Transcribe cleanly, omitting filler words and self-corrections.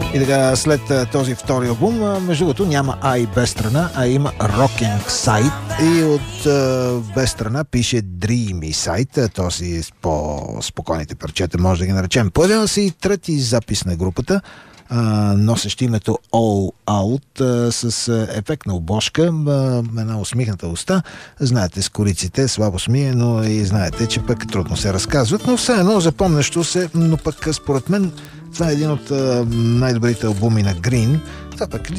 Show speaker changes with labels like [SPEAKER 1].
[SPEAKER 1] И така, след този втори албум, между другото, няма А и Б страна, а има Rocking Side. И от Б страна пише Dreamy Side, т.е. по-спокойните парчета, може да ги наречем. Появява се и трети запис на групата, носещ името All Out, с ефектна обложка, една усмихната уста. Знаете, с кориците слабо смие, но и знаете, че пък трудно се разказват, но все едно запомнящо се, но пък според мен това е един от най-добрите албуми на Green. Това пък